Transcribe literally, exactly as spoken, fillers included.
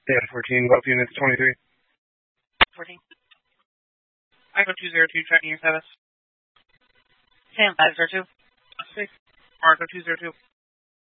Data fourteen, Gulf Units twenty-three. fourteen. Echo two zero two, tracking your status. Sam five zero two. Six. Marco two zero two.